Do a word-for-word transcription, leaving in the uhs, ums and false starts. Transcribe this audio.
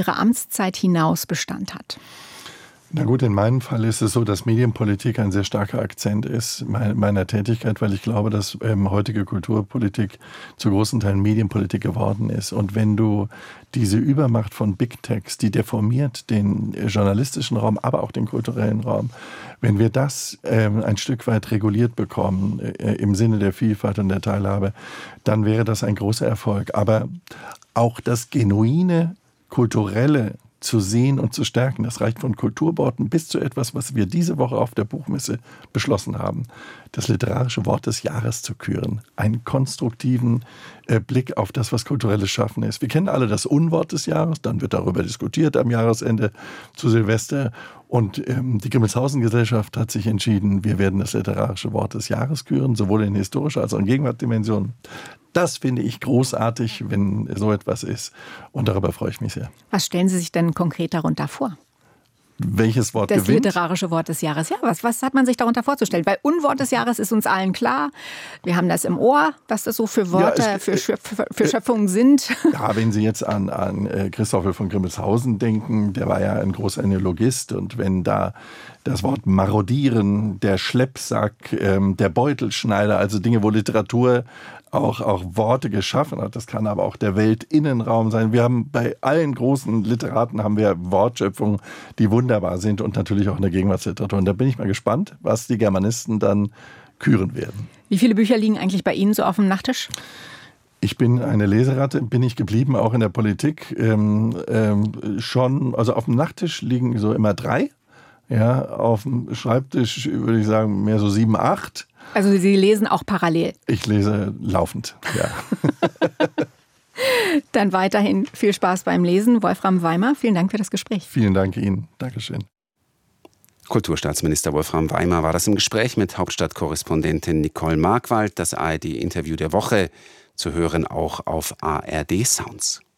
ihre Amtszeit hinaus Bestand hat? Na gut, in meinem Fall ist es so, dass Medienpolitik ein sehr starker Akzent ist meiner Tätigkeit, weil ich glaube, dass ähm, heutige Kulturpolitik zu großen Teilen Medienpolitik geworden ist. Und wenn du diese Übermacht von Big Techs, die deformiert den journalistischen Raum, aber auch den kulturellen Raum, wenn wir das ähm, ein Stück weit reguliert bekommen, äh, im Sinne der Vielfalt und der Teilhabe, dann wäre das ein großer Erfolg. Aber auch das genuine, kulturelle zu sehen und zu stärken. Das reicht von Kulturworten bis zu etwas, was wir diese Woche auf der Buchmesse beschlossen haben. Das literarische Wort des Jahres zu küren. Einen konstruktiven äh, Blick auf das, was kulturelles Schaffen ist. Wir kennen alle das Unwort des Jahres. Dann wird darüber diskutiert am Jahresende zu Silvester. Und ähm, die Grimmelshausen-Gesellschaft hat sich entschieden, wir werden das literarische Wort des Jahres küren, sowohl in historischer als auch in Gegenwartdimension. Das finde ich großartig, wenn so etwas ist. Und darüber freue ich mich sehr. Was stellen Sie sich denn konkret darunter vor? Welches Wort das gewinnt? Das literarische Wort des Jahres. Ja, was, was hat man sich darunter vorzustellen? Weil Unwort des Jahres ist uns allen klar. Wir haben das im Ohr, was das so für Wörter, ja, es, für, Schöpf, für Schöpfungen sind. Ja, wenn Sie jetzt an, an Christoffel von Grimmelshausen denken, der war ja ein großer Ethnologist. Und wenn da das Wort marodieren, der Schleppsack, ähm, der Beutelschneider, also Dinge, wo Literatur auch, auch Worte geschaffen hat. Das kann aber auch der Weltinnenraum sein. Wir haben bei allen großen Literaten haben wir Wortschöpfungen, die wunderbar sind und natürlich auch in der Gegenwartsliteratur. Und da bin ich mal gespannt, was die Germanisten dann küren werden. Wie viele Bücher liegen eigentlich bei Ihnen so auf dem Nachttisch? Ich bin eine Leseratte, bin ich geblieben, auch in der Politik. Ähm, ähm, schon, also auf dem Nachttisch liegen so immer drei. Ja, auf dem Schreibtisch würde ich sagen mehr so sieben, acht. Also Sie lesen auch parallel? Ich lese laufend, ja. Dann weiterhin viel Spaß beim Lesen. Wolfram Weimer, vielen Dank für das Gespräch. Vielen Dank Ihnen. Dankeschön. Kulturstaatsminister Wolfram Weimer war das im Gespräch mit Hauptstadtkorrespondentin Nicole Markwald. Das A R D-Interview der Woche zu hören auch auf A R D Sounds.